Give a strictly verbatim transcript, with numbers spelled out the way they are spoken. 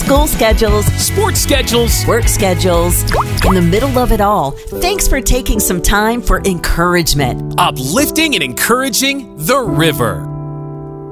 School schedules, sports schedules, work schedules. In the middle of it all, thanks for taking some time for encouragement. Uplifting and encouraging the river.